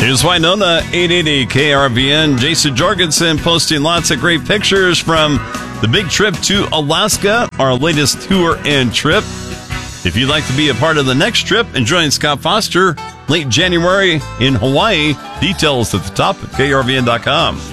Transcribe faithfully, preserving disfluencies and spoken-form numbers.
Here's Winona, eight eighty K R V N. Jason Jorgensen posting lots of great pictures from the big trip to Alaska, our latest tour and trip. If you'd like to be a part of the next trip and join Scott Foster late January in Hawaii, details at the top of K R V N dot com.